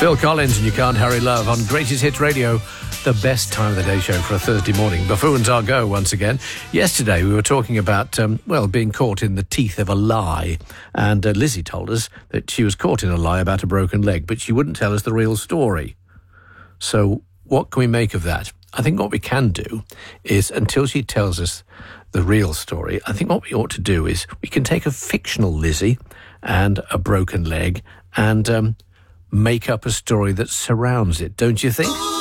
Phil Collins and You Can't Hurry Love on Greatest Hits Radio, the best time of the day show for a Thursday morning. Buffoons are go once again. Yesterday we were talking about, being caught in the teeth of a lie. And Lizzie told us that she was caught in a lie about a broken leg, but she wouldn't tell us the real story. So what can we make of that? I think what we can do is, until she tells us the real story, I think what we ought to do is we can take a fictional Lizzie and a broken leg and make up a story that surrounds it, don't you think?